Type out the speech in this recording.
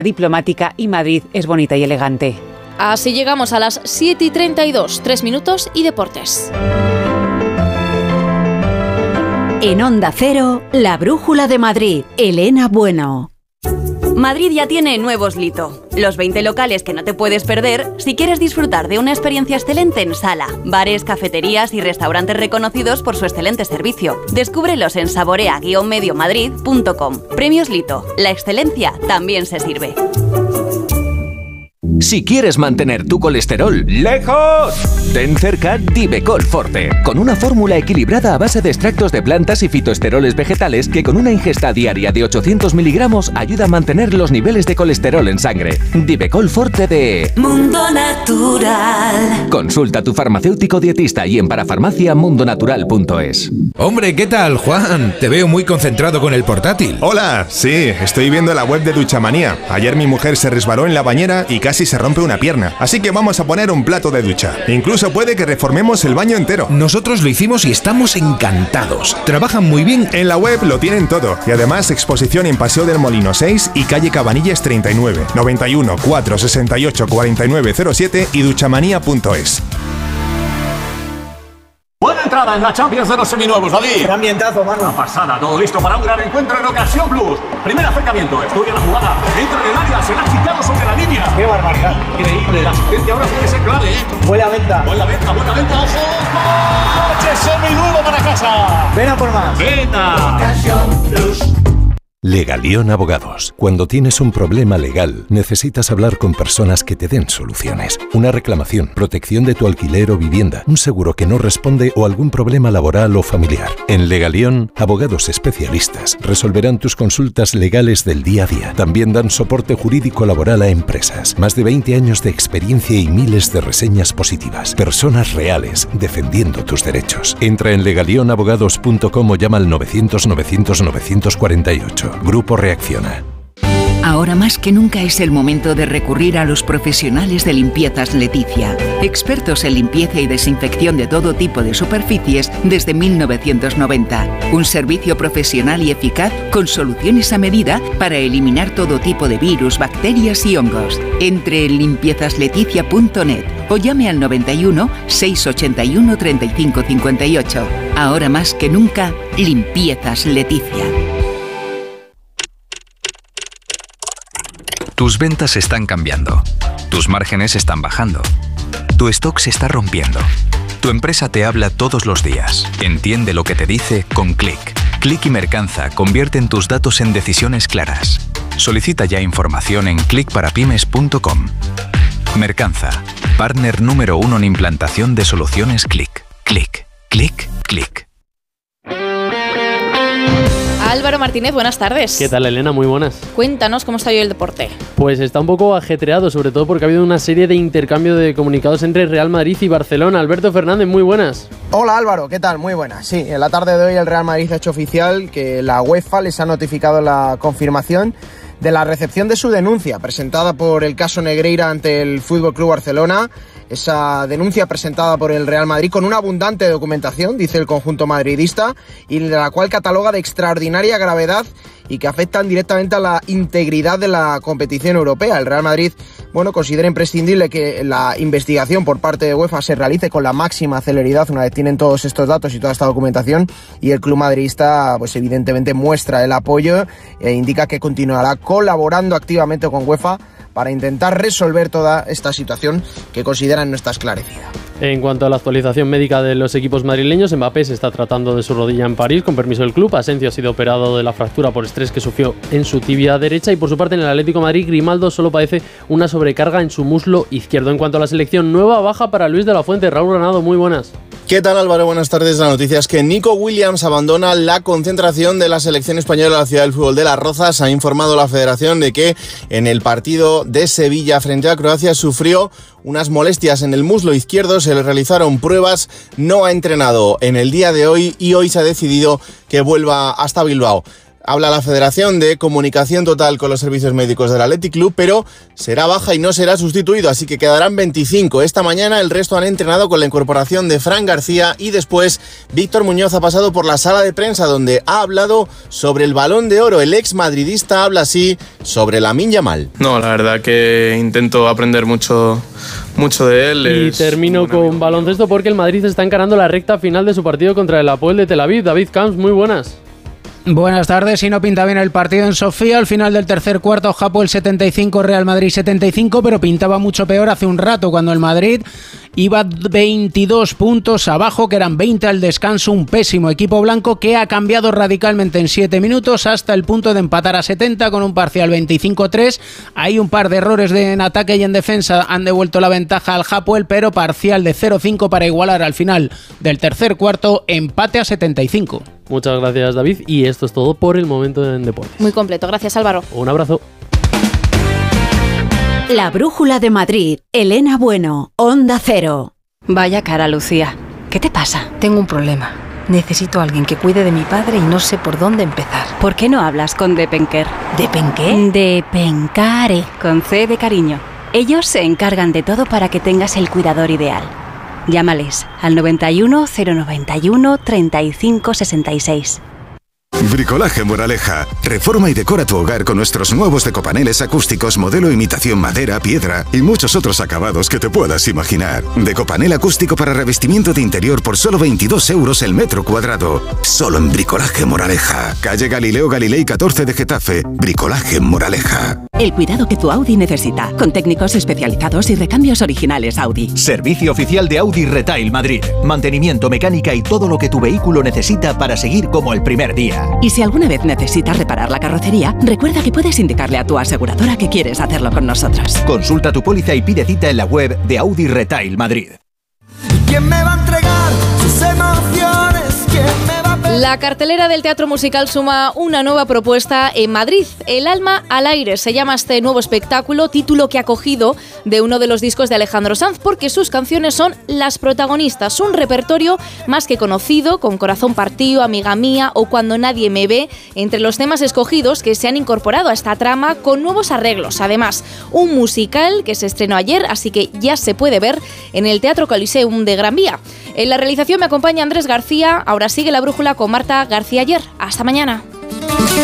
diplomática y Madrid es bonita y elegante. Así llegamos a las 7:32, 3 minutos y deportes. En Onda Cero, la brújula de Madrid, Elena Bueno. Madrid ya tiene nuevos Lito, los 20 locales que no te puedes perder si quieres disfrutar de una experiencia excelente en sala, bares, cafeterías y restaurantes reconocidos por su excelente servicio. Descúbrelos en saborea-mediomadrid.com. Premios Lito, la excelencia también se sirve. Si quieres mantener tu colesterol lejos, ten cerca Divecol Forte, con una fórmula equilibrada a base de extractos de plantas y fitoesteroles vegetales que con una ingesta diaria de 800 miligramos ayuda a mantener los niveles de colesterol en sangre. Divecol Forte de Mundo Natural. Consulta a tu farmacéutico dietista y en parafarmaciamundonatural.es. Hombre, ¿qué tal, Juan? Te veo muy concentrado con el portátil. Hola, sí, estoy viendo la web de Duchamanía. Ayer mi mujer se resbaló en la bañera y casi se rompe una pierna. Así que vamos a poner un plato de ducha. Incluso puede que reformemos el baño entero. Nosotros lo hicimos y estamos encantados. Trabajan muy bien. En la web lo tienen todo. Y además exposición en Paseo del Molino 6 y calle Cabanillas 39, 91 468 4907 y duchamanía.es. Buena entrada en la Champions de los seminuevos, David. Un ambientazo, mano. Una pasada, todo listo para un gran encuentro en Ocasión Plus. Primer acercamiento, estudia la jugada, entra en el área, se la ha quitado sobre la línea. ¡Qué barbaridad! Increíble, la asistencia ahora puede ser clave, ¿eh? Buena venta. Buena venta, ojo. ¡Coche seminuevo para casa! Ven a por más. ¡Venta! Ocasión Plus. Legalión Abogados. Cuando tienes un problema legal, necesitas hablar con personas que te den soluciones. Una reclamación, protección de tu alquiler o vivienda, un seguro que no responde o algún problema laboral o familiar. En Legalión, abogados especialistas resolverán tus consultas legales del día a día. También dan soporte jurídico laboral a empresas. Más de 20 años de experiencia y miles de reseñas positivas. Personas reales defendiendo tus derechos. Entra en legalionabogados.com o llama al 900-900-948. Grupo Reacciona. Ahora más que nunca es el momento de recurrir a los profesionales de Limpiezas Leticia, expertos en limpieza y desinfección de todo tipo de superficies desde 1990. Un servicio profesional y eficaz con soluciones a medida para eliminar todo tipo de virus, bacterias y hongos. Entre en limpiezasLeticia.net o llame al 91 681 35 58. Ahora más que nunca, Limpiezas Leticia. Tus ventas están cambiando, tus márgenes están bajando, tu stock se está rompiendo. Tu empresa te habla todos los días. Entiende lo que te dice con Click. Click y Mercanza convierten tus datos en decisiones claras. Solicita ya información en clickparapymes.com. Mercanza, partner número 1 en implantación de soluciones Click. Click, click, click. Álvaro Martínez, buenas tardes. ¿Qué tal, Elena? Muy buenas. Cuéntanos cómo está hoy el deporte. Pues está un poco ajetreado, sobre todo porque ha habido una serie de intercambio de comunicados entre Real Madrid y Barcelona. Alberto Fernández, muy buenas. Hola Álvaro, ¿qué tal? Muy buenas. Sí, en la tarde de hoy el Real Madrid ha hecho oficial que la UEFA les ha notificado la confirmación de la recepción de su denuncia presentada por el caso Negreira ante el FC Barcelona. Esa denuncia presentada por el Real Madrid con una abundante documentación, dice el conjunto madridista, y de la cual cataloga de extraordinaria gravedad y que afectan directamente a la integridad de la competición europea. El Real Madrid, considera imprescindible que la investigación por parte de UEFA se realice con la máxima celeridad una vez tienen todos estos datos y toda esta documentación, y el club madridista evidentemente muestra el apoyo e indica que continuará colaborando activamente con UEFA para intentar resolver toda esta situación que consideran no está esclarecida. En cuanto a la actualización médica de los equipos madrileños, Mbappé se está tratando de su rodilla en París con permiso del club. Asensio ha sido operado de la fractura por estrés que sufrió en su tibia derecha, y por su parte en el Atlético de Madrid, Grimaldo solo padece una sobrecarga en su muslo izquierdo. En cuanto a la selección, nueva baja para Luis de la Fuente. Raúl Granado, muy buenas. ¿Qué tal, Álvaro? Buenas tardes. La noticia es que Nico Williams abandona la concentración de la selección española en la Ciudad del Fútbol de Las Rozas. Ha informado la federación de que en el partido de Sevilla frente a Croacia sufrió unas molestias en el muslo izquierdo, se le realizaron pruebas, no ha entrenado en el día de hoy y hoy se ha decidido que vuelva hasta Bilbao. Habla la Federación de comunicación total con los servicios médicos del Athletic Club, pero será baja y no será sustituido, así que quedarán 25. Esta mañana el resto han entrenado con la incorporación de Fran García y después Víctor Muñoz ha pasado por la sala de prensa donde ha hablado sobre el Balón de Oro. El ex madridista habla así sobre Lamine Yamal. No, la verdad que intento aprender mucho de él. Y termino con baloncesto porque el Madrid está encarando la recta final de su partido contra el Hapoel de Tel Aviv. David Camps, muy buenas. Buenas tardes, y no pinta bien el partido en Sofía. Al final del tercer cuarto, Hapoel 75, Real Madrid 75, pero pintaba mucho peor hace un rato cuando el Madrid iba 22 puntos abajo, que eran 20 al descanso. Un pésimo equipo blanco que ha cambiado radicalmente en 7 minutos hasta el punto de empatar a 70 con un parcial 25-3. Hay un par de errores en ataque y en defensa, han devuelto la ventaja al Hapoel, pero parcial de 0-5 para igualar al final del tercer cuarto, empate a 75. Muchas gracias, David, y esto es todo por el momento en Deportes. Muy completo, gracias, Álvaro. Un abrazo. La Brújula de Madrid, Elena Bueno, Onda Cero. Vaya cara, Lucía. ¿Qué te pasa? Tengo un problema. Necesito a alguien que cuide de mi padre y no sé por dónde empezar. ¿Por qué no hablas con Depenker? ¿Depenqué? Depencare, con C de cariño. Ellos se encargan de todo para que tengas el cuidador ideal. Llámales al 91 091 35 66. Bricolaje Moraleja. Reforma y decora tu hogar con nuestros nuevos decopaneles acústicos modelo imitación madera, piedra y muchos otros acabados que te puedas imaginar. Decopanel acústico para revestimiento de interior por solo 22 euros el metro cuadrado. Solo en Bricolaje Moraleja. Calle Galileo Galilei 14 de Getafe. Bricolaje Moraleja. El cuidado que tu Audi necesita, con técnicos especializados y recambios originales Audi. Servicio oficial de Audi Retail Madrid. Mantenimiento, mecánica y todo lo que tu vehículo necesita para seguir como el primer día. Y si alguna vez necesitas reparar la carrocería, recuerda que puedes indicarle a tu aseguradora que quieres hacerlo con nosotros. Consulta tu póliza y pide cita en la web de Audi Retail Madrid. ¿Quién me va a entregar sus emociones? ¿Quién me va a pedir? La cartelera del Teatro Musical suma una nueva propuesta en Madrid. El alma al aire se llama este nuevo espectáculo, título que ha cogido de uno de los discos de Alejandro Sanz, porque sus canciones son las protagonistas. Un repertorio más que conocido, con Corazón partido, Amiga mía o Cuando nadie me ve, entre los temas escogidos que se han incorporado a esta trama con nuevos arreglos. Además, un musical que se estrenó ayer, así que ya se puede ver en el Teatro Coliseum de Gran Vía. En la realización me acompaña Andrés García. Ahora sigue La Brújula con Marta García Ayer. Hasta mañana.